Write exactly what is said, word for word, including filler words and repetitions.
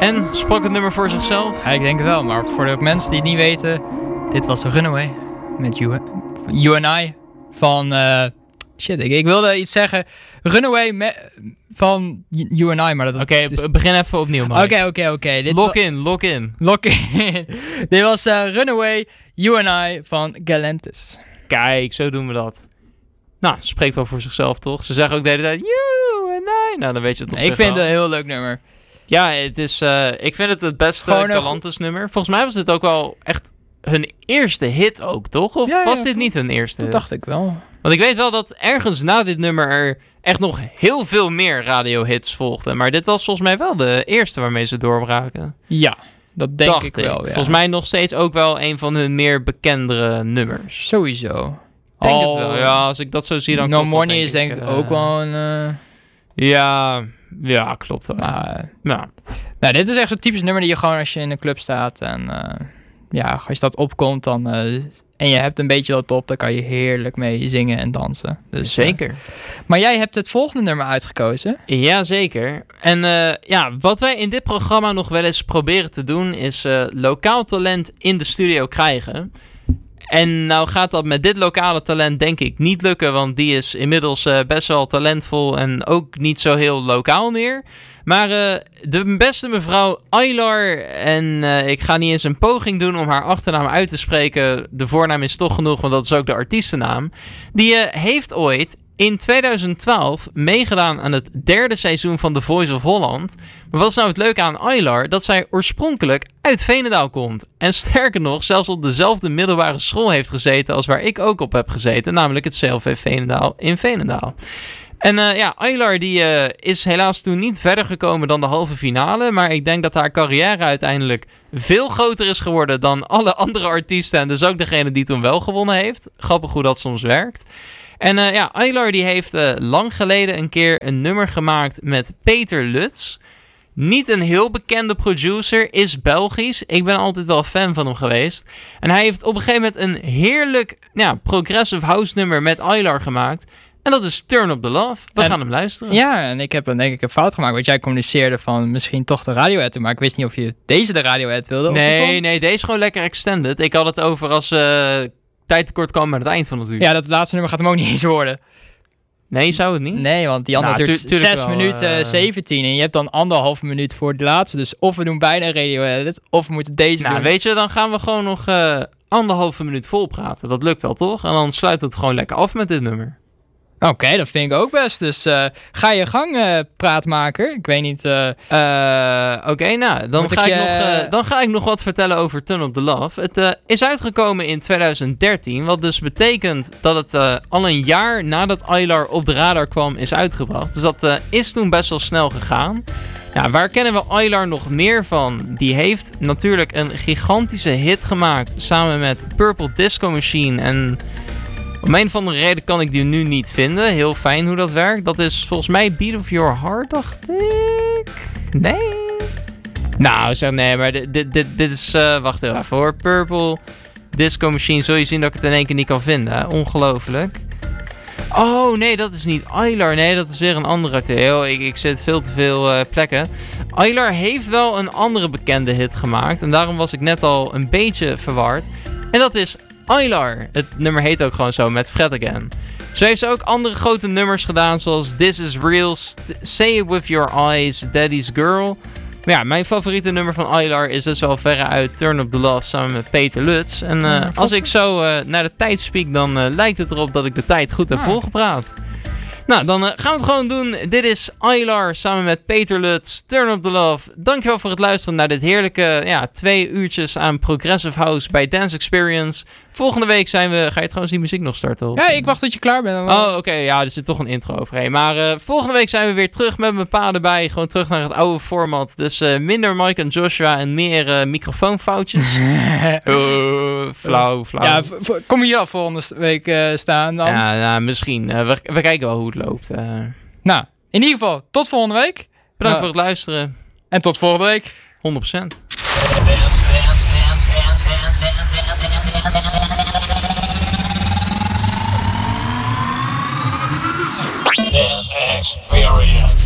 En, sprak het nummer voor zichzelf? Ja, ik denk het wel, maar voor de mensen die het niet weten, dit was Runaway met You, you and I van... Uh, shit, ik, ik wilde iets zeggen. Runaway me, van You and I, maar dat... Oké, okay, is... begin even opnieuw, man. Oké, oké, oké. Lock in, lock in. Lock in. Dit was uh, Runaway, You and I van Galantis. Kijk, zo doen we dat. Nou, spreekt wel voor zichzelf, toch? Ze zeggen ook de hele tijd, You and I. Nou, dan weet je het op nee, zich Ik vind wel. het een heel leuk nummer. Ja, het is, uh, ik vind het het beste Galantis nummer. Volgens mij was dit ook wel echt hun eerste hit ook, toch? Of ja, was ja, dit niet hun eerste dat hit? dacht ik wel. Want ik weet wel dat ergens na dit nummer er echt nog heel veel meer radiohits volgden. Maar dit was volgens mij wel de eerste waarmee ze doorbraken. Ja, dat denk dacht ik wel, ja. Volgens mij nog steeds ook wel een van hun meer bekendere nummers. Sowieso. Denk oh, het wel. Ja, als ik dat zo zie dan No klopt Money denk is denk ik uh, ook wel een... Uh... Ja, ja, klopt wel. Maar, ja. Nou, dit is echt zo'n typisch nummer die je gewoon als je in een club staat en uh, ja, als je dat opkomt dan uh, en je hebt een beetje wat op, dan kan je heerlijk mee zingen en dansen. Dus, zeker. Uh, maar jij hebt het volgende nummer uitgekozen. Ja, zeker. En uh, ja, wat wij in dit programma nog wel eens proberen te doen is uh, lokaal talent in de studio krijgen. En nou gaat dat met dit lokale talent denk ik niet lukken, want die is inmiddels uh, best wel talentvol en ook niet zo heel lokaal meer. Maar uh, de beste mevrouw Aylar, en uh, ik ga niet eens een poging doen om haar achternaam uit te spreken, de voornaam is toch genoeg, want dat is ook de artiestennaam, die uh, heeft ooit in tweeduizend twaalf meegedaan aan het derde seizoen van The Voice of Holland. Maar wat is nou het leuke aan Aylar? Dat zij oorspronkelijk uit Veenendaal komt. En sterker nog, zelfs op dezelfde middelbare school heeft gezeten als waar ik ook op heb gezeten. Namelijk het C L V Veenendaal in Veenendaal. En uh, ja, Aylar die uh, is helaas toen niet verder gekomen dan de halve finale. Maar ik denk dat haar carrière uiteindelijk veel groter is geworden dan alle andere artiesten. En dus ook degene die toen wel gewonnen heeft. Grappig hoe dat soms werkt. En uh, ja, Aylar die heeft uh, lang geleden een keer een nummer gemaakt met Peter Lutz. Niet een heel bekende producer, is Belgisch. Ik ben altijd wel fan van hem geweest. En hij heeft op een gegeven moment een heerlijk ja, progressive house nummer met Aylar gemaakt. En dat is Turn Up The Love. We en, gaan hem luisteren. Ja, en ik heb dan denk ik een fout gemaakt. Want jij communiceerde van misschien toch de radio-ad. Maar ik wist niet of je deze de radio-ad wilde. Nee, nee, deze is gewoon lekker extended. Ik had het over als... Uh, tijd tekort komen aan het eind van het uur. Ja, dat laatste nummer gaat hem ook niet eens worden. Nee, zou het niet? Nee, want die andere nou, duurt tu- zes minuten uh... zeventien. En je hebt dan anderhalf minuut voor de laatste. Dus of we doen beide een radio-edit, of we moeten deze nou, doen. Weet je, dan gaan we gewoon nog uh, anderhalve minuut vol praten. Dat lukt wel, toch? En dan sluit het gewoon lekker af met dit nummer. Oké, okay, dat vind ik ook best. Dus uh, ga je gang, uh, praatmaker. Ik weet niet... Uh... Uh, Oké, okay, nou, dan ga, ik je... nog, uh, dan ga ik nog wat vertellen over Turn Up The Love. Het uh, is uitgekomen in tweeduizend dertien, wat dus betekent dat het uh, al een jaar nadat Aylar op de radar kwam is uitgebracht. Dus dat uh, is toen best wel snel gegaan. Ja, waar kennen we Aylar nog meer van? Die heeft natuurlijk een gigantische hit gemaakt samen met Purple Disco Machine en... Om een of andere reden kan ik die nu niet vinden. Heel fijn hoe dat werkt. Dat is volgens mij Beat of Your Heart, dacht ik. Nee. Nou, zeg nee, maar dit, dit, dit, dit is... Uh, wacht even hoor. Purple Disco Machine. Zul je zien dat ik het in één keer niet kan vinden. Ongelooflijk. Oh, nee, dat is niet Aylar. Nee, dat is weer een andere artikel. Ik, ik zit veel te veel uh, plekken. Aylar heeft wel een andere bekende hit gemaakt. En daarom was ik net al een beetje verward. En dat is... Aylar. Het nummer heet ook gewoon zo, met Fred Again. Zo heeft ze ook andere grote nummers gedaan, zoals This Is Real, St- Say It With Your Eyes, Daddy's Girl. Maar ja, mijn favoriete nummer van Aylar is dus wel verreuit Turn Up The Love samen met Peter Lutz. En uh, ja, als ik zo uh, naar de tijd spiek, dan uh, lijkt het erop dat ik de tijd goed heb ah. volgepraat. Nou, dan uh, gaan we het gewoon doen. Dit is Aylar samen met Peter Lutz, Turn Up The Love. Dankjewel voor het luisteren naar dit heerlijke ja, twee uurtjes aan Progressive House bij Dance Experience. Volgende week zijn we... Ga je trouwens die muziek nog starten? Of? Ja, ik wacht tot je klaar bent. Oh, oké. Okay, ja, er zit toch een intro overheen. Maar uh, volgende week zijn we weer terug met mijn pa erbij. Gewoon terug naar het oude format. Dus uh, minder Mike en Joshua en meer uh, microfoonfoutjes. oh, flauw, flauw. Ja, v- v- kom je hier al volgende week uh, staan dan? Ja, nou, misschien. Uh, we, we kijken wel hoe het loopt. Uh. Nou, in ieder geval, tot volgende week. Bedankt uh, voor het luisteren. En tot volgende week. honderd procent. Dance Experience.